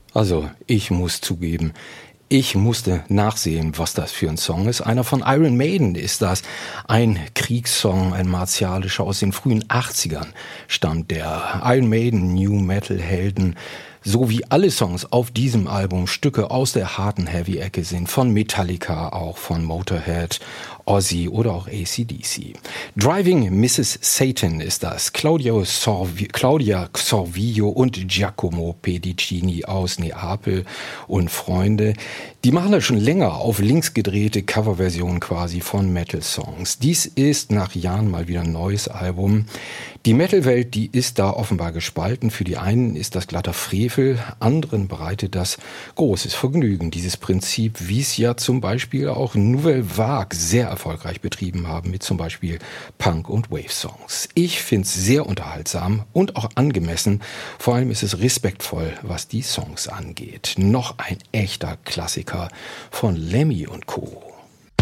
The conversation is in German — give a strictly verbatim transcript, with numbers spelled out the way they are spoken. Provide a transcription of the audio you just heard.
Also, ich muss zugeben, ich musste nachsehen, was das für ein Song ist. Einer von Iron Maiden ist das. Ein Kriegssong, ein martialischer aus den frühen achtzigern stammt der. Iron Maiden, New Metal Helden. So wie alle Songs auf diesem Album Stücke aus der harten Heavy-Ecke sind, von Metallica, auch von Motorhead, Ozzy oder auch A C D C. Driving Missus Satan ist das. Claudio Sorvi- Claudia Sorvillo und Giacomo Pedicini aus Neapel und Freunde. Die machen das schon länger auf links gedrehte Coverversionen quasi von Metal-Songs. Dies ist nach Jahren mal wieder ein neues Album. Die Metal-Welt, die ist da offenbar gespalten. Für die einen ist das glatter Frevel, anderen bereitet das großes Vergnügen. Dieses Prinzip, wie es ja zum Beispiel auch Nouvelle Vague sehr erfolgreich betrieben haben, mit zum Beispiel Punk- und Wave-Songs. Ich finde es sehr unterhaltsam und auch angemessen. Vor allem ist es respektvoll, was die Songs angeht. Noch ein echter Klassiker von Lemmy und Co.